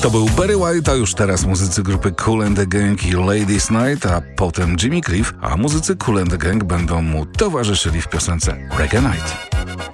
To był Barry White, a już teraz muzycy grupy Kool and the Gang i Ladies Night, a potem Jimmy Cliff, a muzycy Kool and the Gang będą mu towarzyszyli w piosence Reggae Night.